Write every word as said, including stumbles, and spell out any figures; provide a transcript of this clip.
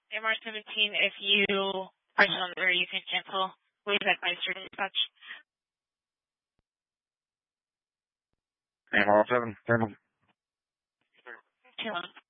M R seventeen, if you are still on there, you can cancel with advisory dispatch. M R seven, turn on. Too long.